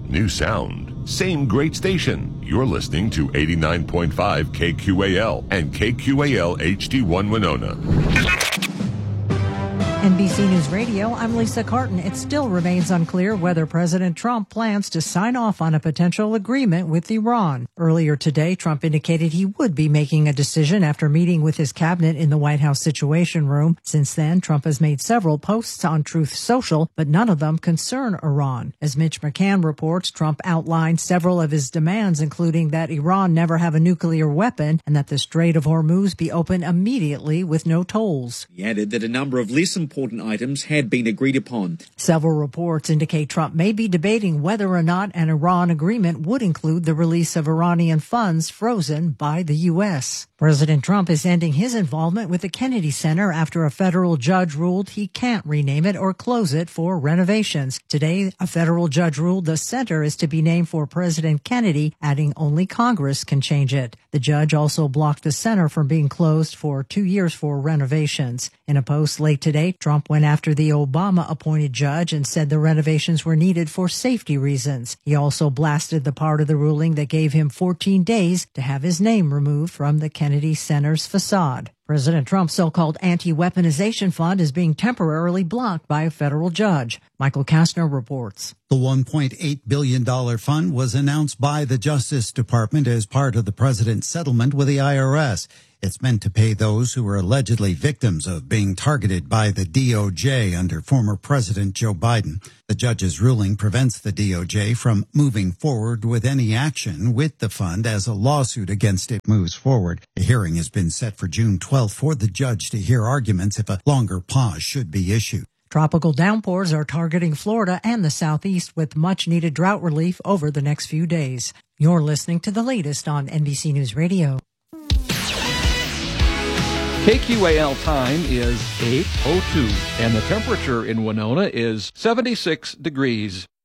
New sound, same great station. You're listening to 89.5 KQAL and KQAL HD1 Winona. NBC News Radio, I'm Lisa Carton. It still remains unclear whether President Trump plans to sign off on a potential agreement with Iran. Earlier today, Trump indicated he would be making a decision after meeting with his cabinet in the White House Situation Room. Since then, Trump has made several posts on Truth Social, but none of them concern Iran. As Mitch McCann reports, Trump outlined several of his demands, including that Iran never have a nuclear weapon and that the Strait of Hormuz be open immediately with no tolls. He added that a number of less important items had been agreed upon. Several reports indicate Trump may be debating whether or not an Iran agreement would include the release of Iranian funds frozen by the U.S. President Trump is ending his involvement with the Kennedy Center after a federal judge ruled he can't rename it or close it for renovations. Today, a federal judge ruled the center is to be named for President Kennedy, adding only Congress can change it. The judge also blocked the center from being closed for 2 years for renovations. In a post late today, Trump went after the Obama-appointed judge and said the renovations were needed for safety reasons. He also blasted the part of the ruling that gave him 14 days to have his name removed from the Kennedy Center's facade. President Trump's so-called anti-weaponization fund is being temporarily blocked by a federal judge. Michael Kastner reports. The $1.8 billion fund was announced by the Justice Department as part of the president's settlement with the IRS. It's meant to pay those who were allegedly victims of being targeted by the DOJ under former President Joe Biden. The judge's ruling prevents the DOJ from moving forward with any action with the fund as a lawsuit against it moves forward. A hearing has been set for June 12th for the judge to hear arguments if a longer pause should be issued. Tropical downpours are targeting Florida and the Southeast with much-needed drought relief over the next few days. You're listening to the latest on NBC News Radio. KQAL time is 8:02, and the temperature in Winona is 76 degrees.